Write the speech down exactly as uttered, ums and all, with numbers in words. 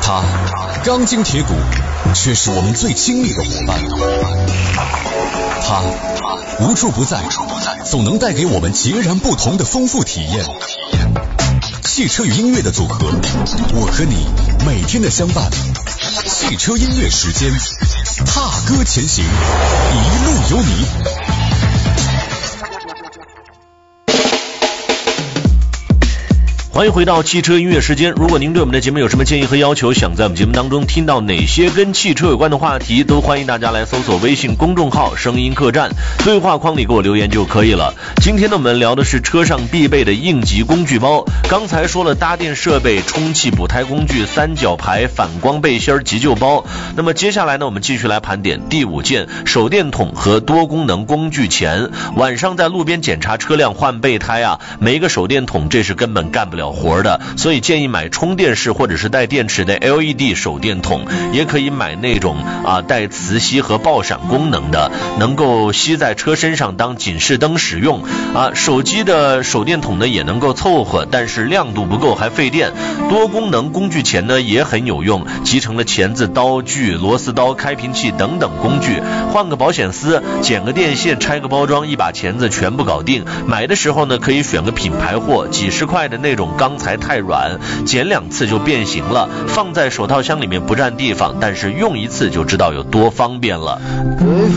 它钢筋铁骨，却是我们最亲密的伙伴。它无处不在，总能带给我们截然不同的丰富体验。汽车与音乐的组合，我和你每天的相伴。汽车音乐时间，踏歌前行，一路有你。 欢迎回到汽车音乐时间。如果您对我们的节目有什么建议和要求，想在我们节目当中听到哪些跟汽车有关的话题，都欢迎大家来搜索微信公众号声音客栈，对话框里给我留言就可以了。今天呢，我们聊的是车上必备的应急工具包。刚才说了搭电设备、充气补胎工具、三角牌、反光背心、急救包。那么接下来呢，我们继续来盘点第五件手电筒和多功能工具钳。晚上在路边检查车辆换备胎啊，没个手电筒这是根本干不了活的，所以建议买充电式或者是带电池的 L E D 手电筒，也可以买那种啊带磁吸和爆闪功能的，能够吸在车身上当警示灯使用啊。手机的手电筒呢也能够凑合，但是亮度不够还费电。多功能工具钳呢也很有用，集成了钳子、刀具、螺丝刀、开瓶器等等工具，换个保险丝，剪个电线，拆个包装，一把钳子全部搞定。买的时候呢可以选个品牌货，几十块的那种钢材太软，剪两次就变形了，放在手套箱里面不占地方，但是用一次就知道有多方便了。